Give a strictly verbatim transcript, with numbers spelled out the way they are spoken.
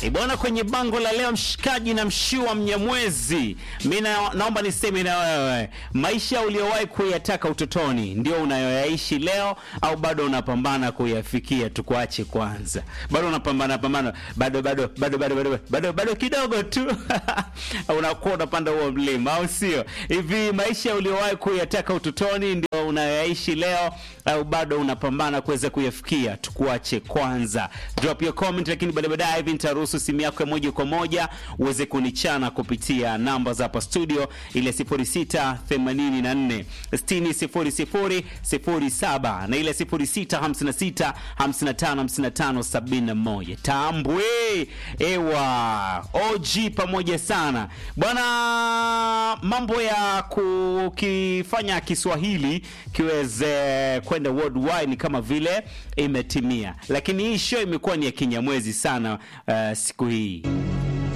Ibona kwenye bango la leo mshikaji na mshua Mnyamwezi. Mimi na, naomba niseme na wewe, maisha uliyowahi kuyataka utotoni ndio unayoyaishi leo au bado unapambana kuyafikia? Tukuache kwanza. Bado unapambana pambana, bado bado bado bado bado bado, bado kidogo tu. Unakuwa unapanda huo mlima au sio? Hivi maisha uliyowahi kuyataka utotoni ndio unayoyaishi leo au bado unapambana kuweza kuyafikia? Tukuache kwanza. Drop your comment, lakini baada baadaye hivi nitaruhusu simu yako moja kwa moja uweze kunichana kupitia namba za hapa studio ile sifuri sita themanini na nne sitini sifuri sifuri sifuri saba na ile sifuri sita hamsini na sita hamsini na tano hamsini na tano sabini na moja. Tambwe ewa O G pamoja sana bwana. Mambo ya kukifanya Kiswahili kiweze kwenda worldwide ni kama vile imetimia, lakini hii show imekuwa ni ya Kinyamwezi sana uh, siku hii.